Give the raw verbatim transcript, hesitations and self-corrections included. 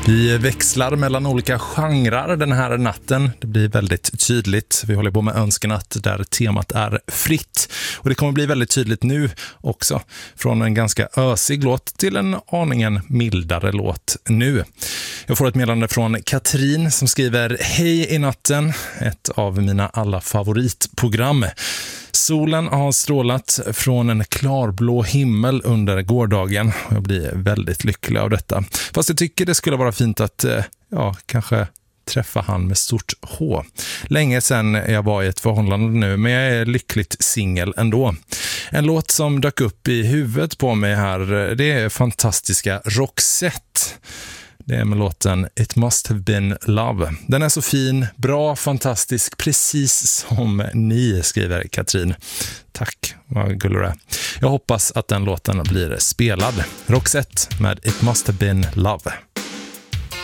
Vi växlar mellan olika genrer den här natten. Det blir väldigt tydligt. Vi håller på med önskenatt där temat är fritt. Och det kommer bli väldigt tydligt nu också. Från en ganska ösig låt till en aningen mildare låt nu. Jag får ett meddelande från Katrin som skriver: Hej i natten, ett av mina alla favoritprogram. Solen har strålat från en klarblå himmel under gårdagen. Jag blir väldigt lycklig av detta. Fast jag tycker det skulle vara fint att, ja, kanske träffa han med stort H. Länge sedan jag var i ett förhållande nu, men jag är lyckligt singel ändå. En låt som dök upp i huvudet på mig här, det är fantastiska Roxette. Det är med låten It Must Have Been Love. Den är så fin, bra, fantastisk, precis som ni, skriver Katrin. Tack, vad gullig du är. Jag hoppas att den låten blir spelad. Roxette med It Must Have Been Love.